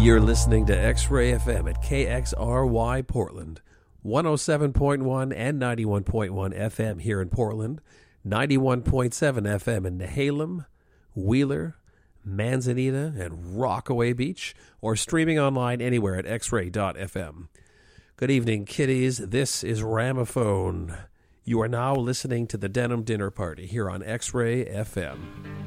You're listening to X-Ray FM at KXRY Portland, 107.1 and 91.1 FM here in Portland, 91.7 FM in Nehalem, Wheeler, Manzanita, and Rockaway Beach, or streaming online anywhere at xray.fm. Good evening, kiddies. This is Ramophone. You are now listening to the Denim Dinner Party here on X-Ray FM.